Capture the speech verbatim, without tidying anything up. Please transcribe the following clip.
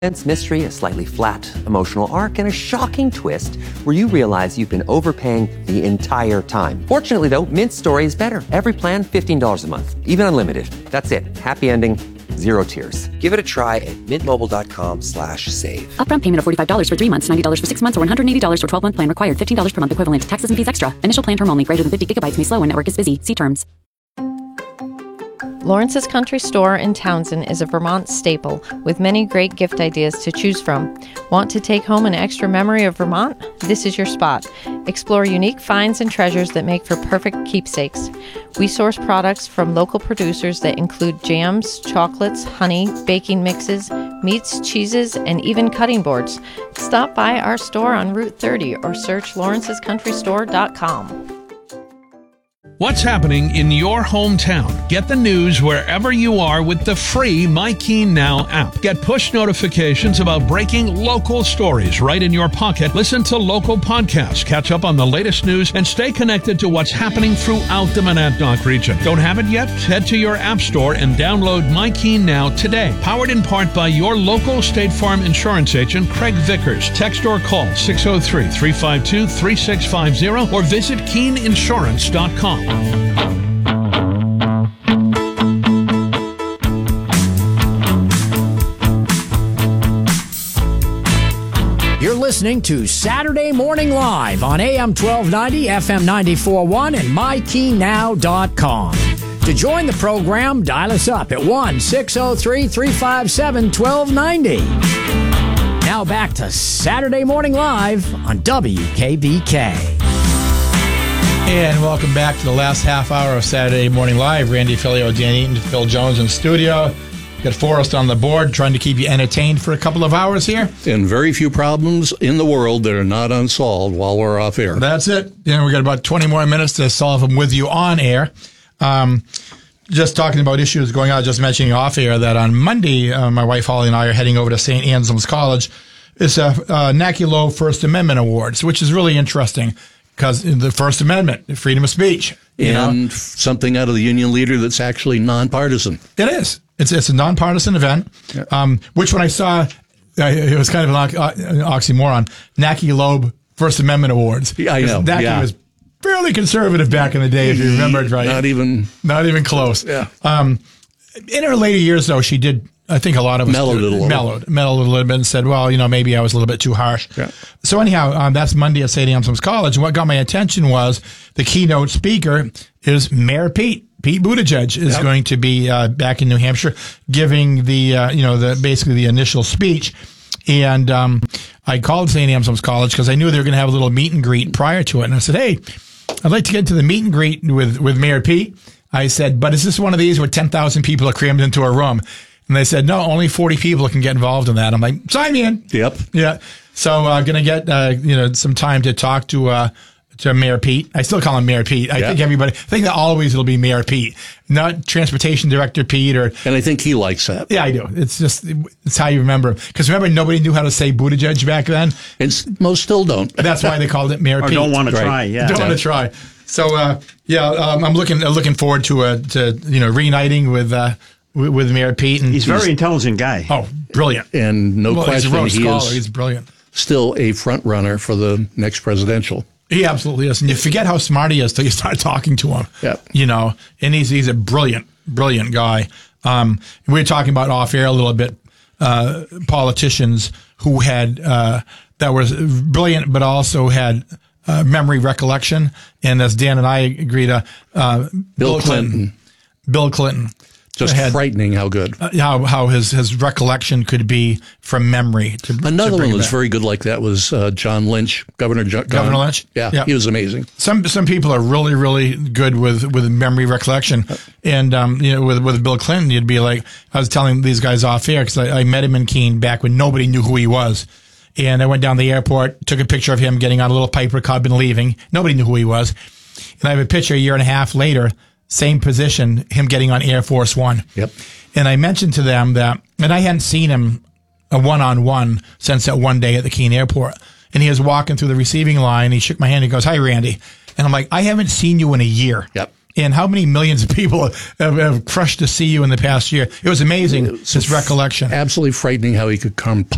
Suspense, mystery, a slightly flat, emotional arc, and a shocking twist where you realize you've been overpaying the entire time. Fortunately, though, Mint's story is better. Every plan, fifteen dollars a month. Even unlimited. That's it. Happy ending, zero tears. Give it a try at mintmobile.com slash save. Upfront payment of forty-five dollars for three months, ninety dollars for six months, or one hundred eighty dollars for twelve-month plan required. fifteen dollars per month equivalent. Taxes and fees extra. Initial plan term only. Greater than fifty gigabytes may slow when network is busy. See terms. Lawrence's Country Store in Townsend is a Vermont staple with many great gift ideas to choose from. Want to take home an extra memory of Vermont? This is your spot. Explore unique finds and treasures that make for perfect keepsakes. We source products from local producers that include jams, chocolates, honey, baking mixes, meats, cheeses, and even cutting boards. Stop by our store on Route thirty or search lawrences country store dot com. What's happening in your hometown? Get the news wherever you are with the free My Keen Now app. Get push notifications about breaking local stories right in your pocket. Listen to local podcasts, catch up on the latest news, and stay connected to what's happening throughout the Monadnock region. Don't have it yet? Head to your app store and download My Keen Now today. Powered in part by your local State Farm insurance agent, Craig Vickers. Text or call six oh three, three five two, three six five zero or visit keen insurance dot com. You're listening to Saturday Morning Live on A M twelve ninety, F M ninety-four point one, and my keen now dot com. To join the program, dial us up at one six oh three, three five seven, one two nine oh. Now back to Saturday Morning Live on W K B K. And welcome back to the last half hour of Saturday Morning Live. Randy Filio, Dan Eaton, Phil Jones in the studio. Got Forrest on the board trying to keep you entertained for a couple of hours here. And very few problems in the world that are not unsolved while we're off air. That's it. Yeah, we got about twenty more minutes to solve them with you on air. Um, just talking about issues going on, just mentioning off air that on Monday, uh, my wife Holly and I are heading over to Saint Anselm's College. It's a uh, Naki Low First Amendment Awards, which is really interesting. Because the First Amendment, freedom of speech. You and know? Something out of the union leader that's actually nonpartisan. It is. It's it's a nonpartisan event, yeah. um, which when I saw, uh, it was kind of an, ox- an oxymoron, Naki Loeb First Amendment Awards. Yeah, I know. Naki yeah. was fairly conservative back in the day, if you remember it right. Not even. Not even close. Yeah. Um, in her later years, though, she did, I think a lot of us mellowed it a little. Mellowed, mellowed a little bit and said, well, you know, maybe I was a little bit too harsh. Yeah. So anyhow, um, that's Monday at Saint Anselm's College. And what got my attention was the keynote speaker is Mayor Pete. Pete Buttigieg is yep. going to be uh, back in New Hampshire giving the, uh, you know, the basically the initial speech. And um, I called Saint Anselm's College because I knew they were going to have a little meet and greet prior to it. And I said, hey, I'd like to get to the meet and greet with, with Mayor Pete. I said, but is this one of these where ten thousand people are crammed into a room? And they said, no, only forty people can get involved in that. I'm like, sign me in. Yep. Yeah. So I'm uh, going to get, uh, you know, some time to talk to, uh, to Mayor Pete. I still call him Mayor Pete. I yep. think everybody, I think that always it'll be Mayor Pete, not Transportation Director Pete or. And I think he likes that. Yeah, I do. It's just, it's how you remember him. Because remember, nobody knew how to say Buttigieg back then. And most still don't. That's why they called it Mayor or Pete. don't want to right. try, yeah. Don't yeah. want to try. So, uh, yeah, um, I'm looking, looking forward to, uh, to, you know, reuniting with, uh, with Mayor Pete. And he's a very intelligent guy. Oh, brilliant. And no well, question, he's a he scholar. is he's brilliant. Still a front runner for the next presidential. He absolutely is. And you forget how smart he is till you start talking to him. Yep. You know, and he's he's a brilliant, brilliant guy. Um, we were talking about off air a little bit, uh, politicians who had, uh, that was brilliant, but also had uh, memory recollection. And as Dan and I agreed, uh, uh, Bill, Bill Clinton. Clinton. Bill Clinton. Just had, frightening how good. Uh, how how his, his recollection could be from memory. To, Another to one that was back. very good like that was uh, John Lynch, Governor John, Governor Lynch. Yeah, yeah, he was amazing. Some some people are really really good with, with memory recollection, and um, you know, with with Bill Clinton, you'd be like, I was telling these guys off air because I, I met him in Keene back when nobody knew who he was, and I went down the airport, took a picture of him getting on a little Piper Cub and leaving. Nobody knew who he was, and I have a picture a year and a half later, same position, him getting on Air Force One. Yep. And I mentioned to them that, and I hadn't seen him a one-on-one since that one day at the Keene airport. And he was walking through the receiving line. He shook my hand. He goes, hi, Randy. And I'm like, I haven't seen you in a year. Yep. And how many millions of people have, have crushed to see you in the past year? It was amazing, his recollection. Absolutely frightening how he could come